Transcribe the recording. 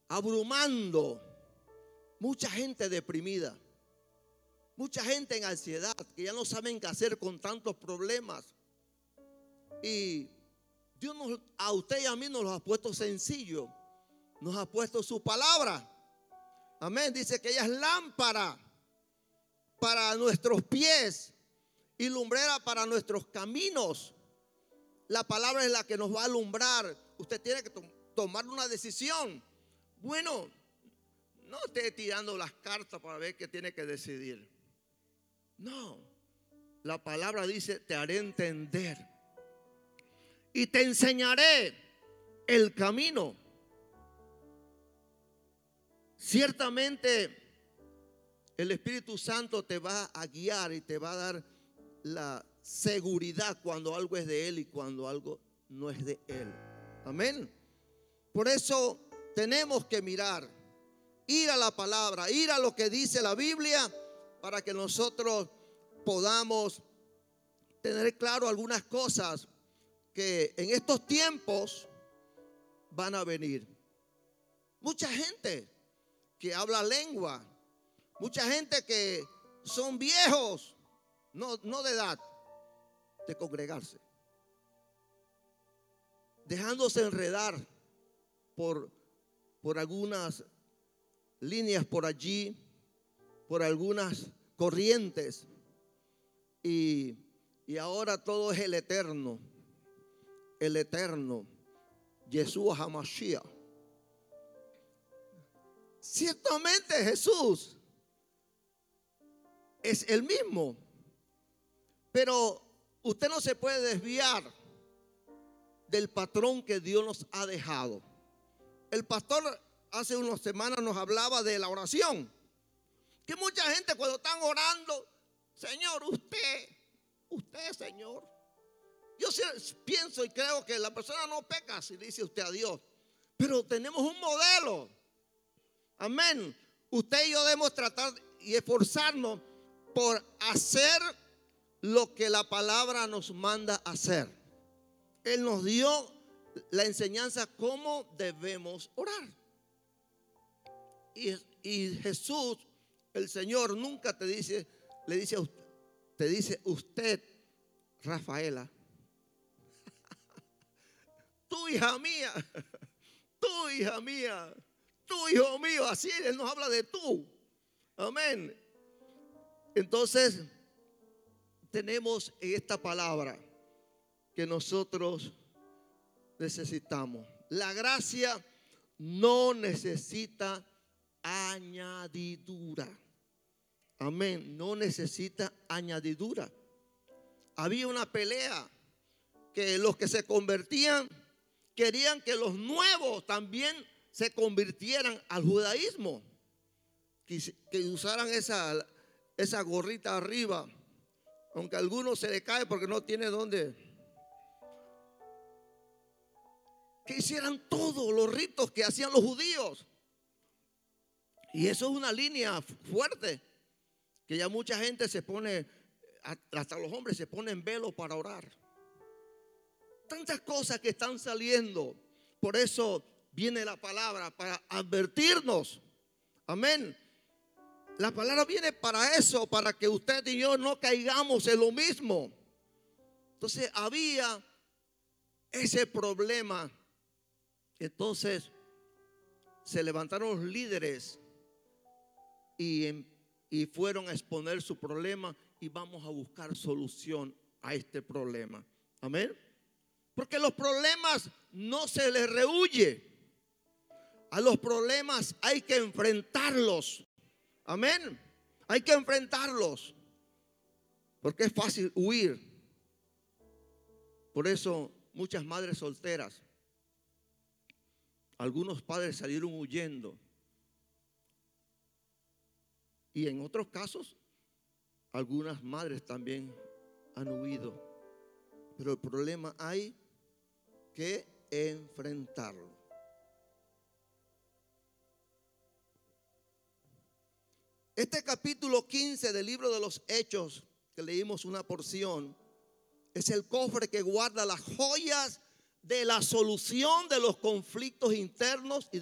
abrumando. Mucha gente deprimida, mucha gente en ansiedad, que ya no saben qué hacer con tantos problemas. Y Dios a usted y a mí nos los ha puesto sencillo. Nos ha puesto su palabra. Amén. Dice que ella es lámpara para nuestros pies y lumbrera para nuestros caminos. La palabra es la que nos va a alumbrar. Usted tiene que tomar una decisión. Bueno, no esté tirando las cartas para ver qué tiene que decidir. No, la palabra dice: te haré entender y te enseñaré el camino. Ciertamente el Espíritu Santo te va a guiar y te va a dar la seguridad cuando algo es de Él y cuando algo no es de Él. Amén. Por eso tenemos que mirar, ir a la palabra, ir a lo que dice la Biblia, para que nosotros podamos tener claro algunas cosas que en estos tiempos van a venir. Mucha gente que habla lengua, mucha gente que son viejos, no de edad, de congregarse, dejándose enredar por algunas líneas por allí, por algunas corrientes, y ahora todo es el eterno, Yeshua HaMashiach. Ciertamente Jesús es el mismo, pero usted no se puede desviar del patrón que Dios nos ha dejado. El pastor hace unas semanas nos hablaba de la oración, que mucha gente cuando están orando: Señor, usted Señor. Yo pienso y creo que la persona no peca si dice usted a Dios, pero tenemos un modelo. Amén. Usted y yo debemos tratar y esforzarnos por hacer lo que la palabra nos manda hacer. Él nos dio la enseñanza cómo debemos orar. Y Jesús, el Señor, nunca te dice usted, Rafaela, tú hija mía, tú hija mía, tú hijo mío. Así Él nos habla de tú. Amén. Entonces tenemos esta palabra que nosotros necesitamos. La gracia no necesita añadidura. Amén. No necesita añadidura. Había una pelea que los que se convertían querían que los nuevos también se convirtieran al judaísmo, que usaran esa gorrita arriba, aunque a algunos se le cae porque no tiene dónde. Que hicieran todos los ritos que hacían los judíos. Y eso es una línea fuerte, que ya mucha gente se pone, hasta los hombres se ponen velo para orar. Tantas cosas que están saliendo. Por eso viene la palabra, para advertirnos. Amén. La palabra viene para eso, para que usted y yo no caigamos en lo mismo. Entonces había ese problema. Entonces se levantaron los líderes y fueron a exponer su problema, y vamos a buscar solución a este problema. Amén. Porque los problemas no se les rehuye. A los problemas hay que enfrentarlos. Amén. Hay que enfrentarlos, porque es fácil huir. Por eso muchas madres solteras, algunos padres salieron huyendo, y en otros casos algunas madres también han huido. Pero el problema hay que enfrentarlo. Este capítulo 15 del libro de los Hechos, que leímos una porción, es el cofre que guarda las joyas de la solución de los conflictos internos y